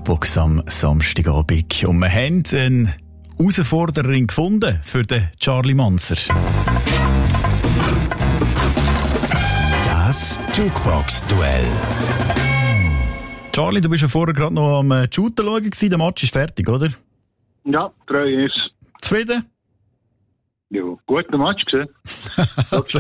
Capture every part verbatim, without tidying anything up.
Jukebox am Samstagabend. Und wir haben eine Herausforderin gefunden für den Charlie Manser. Das Jukebox-Duell. Charlie, du bist ja vorher gerade noch am Shooten schauen gewesen. Der Match ist fertig, oder? Ja, drei ist. Zufrieden? Ja, guter Match gesehen. Also.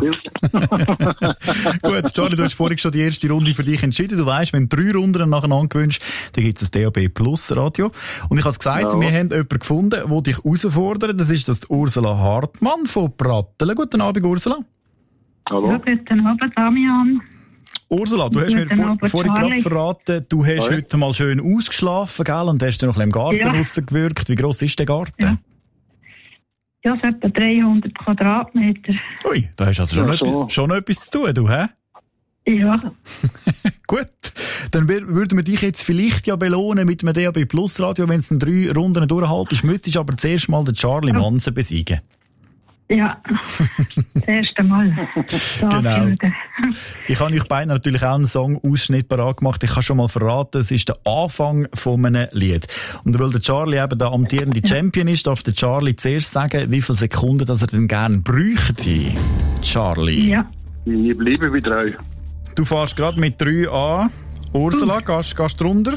Gut, Charlie, du hast vorhin schon die erste Runde für dich entschieden. Du weißt, wenn du drei Runden nacheinander gewünscht, dann gibt es das D A B Plus Radio. Und ich habe es gesagt, ja. Wir haben jemanden gefunden, der dich herausfordert. Das ist das Ursula Hartmann von Pratteln. Guten Abend, Ursula. Hallo. Ja, guten Abend, Damian. Ursula, du hast mir vor, vorhin gerade verraten, du hast Hi. heute mal schön ausgeschlafen, gell? Und hast du noch ein bisschen im Garten ja. rausgewirkt. Wie gross ist der Garten? Ja. Ja, es ist etwa dreihundert Quadratmeter. Ui, da hast du also schon, ja, so. etwas, schon etwas zu tun, du, hä? Ja. Gut, dann würden wir dich jetzt vielleicht ja belohnen mit dem D A B Plus Radio, wenn es in drei Runden durchhaltest. Müsstest du aber zuerst mal den Charlie Manser besiegen. Ja, das erste Mal. Genau. Ich habe euch beiden natürlich auch einen Song-Ausschnitt parat gemacht. Ich kann schon mal verraten, es ist der Anfang von einem Lied. Und weil der Charlie eben der amtierende Champion ist, darf der Charlie zuerst sagen, wie viele Sekunden dass er denn gerne bräuchte. Charlie. Ja. Ich bleibe bei drei. Du fährst gerade mit drei an. Ursula, uh. gehst, gehst du runter?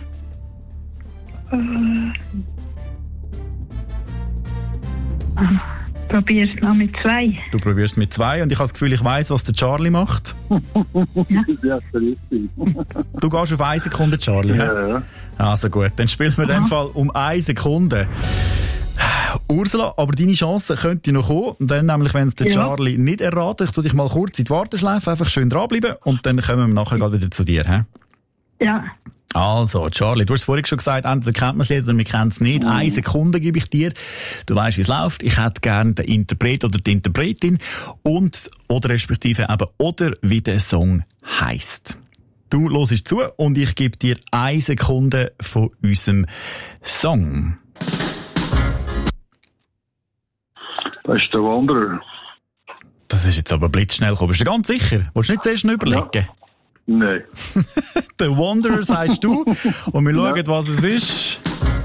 Uh. Uh. Probier's noch mit zwei. Du probierst mit zwei und ich habe das Gefühl, ich weiss, was der Charlie macht. Ja, richtig. Du gehst auf eine Sekunde, Charlie. Ja, ja. Also gut, dann spielen wir in dem Fall um eine Sekunde. Ursula, aber deine Chance könnte noch kommen. Und dann nämlich, wenn es der ja. Charlie nicht erratet, ich tue dich mal kurz in die Warteschleife, einfach schön dranbleiben und dann kommen wir nachher gerade wieder zu dir. He? Ja. Also, Charlie, du hast vorhin schon gesagt, entweder kennt man es nicht oder wir kennen es nicht. Mhm. Eine Sekunde gebe ich dir. Du weißt, wie es läuft. Ich hätte gerne den Interpret oder die Interpretin und, oder respektive eben, oder wie der Song heisst. Du hörst zu und ich gebe dir eine Sekunde von unserem Song. Das ist der Wanderer. Das ist jetzt aber blitzschnell gekommen. Bist du ganz sicher? Willst du nicht zuerst noch überlegen? Ja. Nein. The Wanderer sagst du. Und wir schauen, ja. was es ist.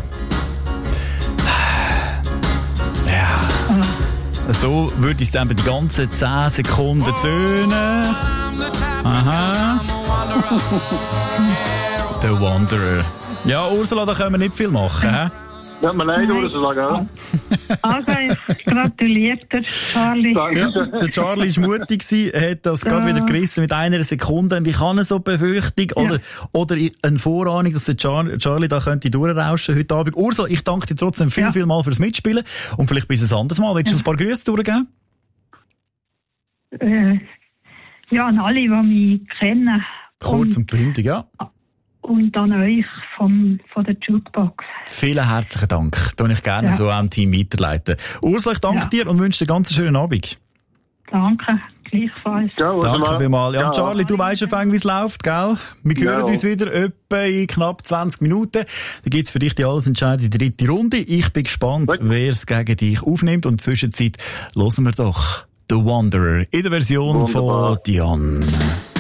Ja. So würde es dann die ganzen zehn Sekunden tönen. Aha. The Wanderer. Ja, Ursula, da können wir nicht viel machen, hä? Ja, mir leid, Ursula, gell? Also, ich gratuliere dir, Charlie. Ja, der Charlie war mutig, er hat das ja. gerade wieder gerissen mit einer Sekunde. Und ich habe eine so Befürchtung ja. oder, oder eine Vorahnung, dass der Char- Charlie da könnte durchrauschen heute Abend. Ursula, ich danke dir trotzdem viel, ja. viel mal fürs Mitspielen. Und vielleicht bis ein anderes Mal. Willst du ja. ein paar Grüße durchgeben? Äh, ja, an alle, die mich kennen. Kurz und, und bündig, ja. Und an euch vom, von der Jukebox. Vielen herzlichen Dank. Das würde ich gerne ja. so am Team weiterleiten. Ursula, ich danke ja. dir und wünsche dir einen ganz schönen Abend. Danke, gleichfalls. Ja, danke vielmals. Ja, Charlie, du weißt schon, wie es läuft, gell? Wir hören ja. uns wieder etwa in knapp zwanzig Minuten. Da gibt es für dich die alles entscheidende dritte Runde. Ich bin gespannt, wer es gegen dich aufnimmt. Und in der Zwischenzeit hören wir doch The Wanderer in der Version Wunderbar. von Dion.